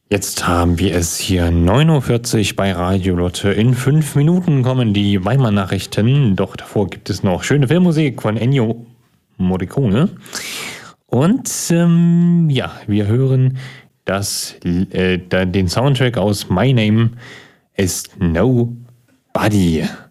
Jetzt haben wir es hier 9:40 Uhr bei Radio Lotte. In 5 Minuten kommen die Weimar-Nachrichten. Doch davor gibt es noch schöne Filmmusik von Ennio Morricone. Und wir hören den Soundtrack aus My Name is Nobody.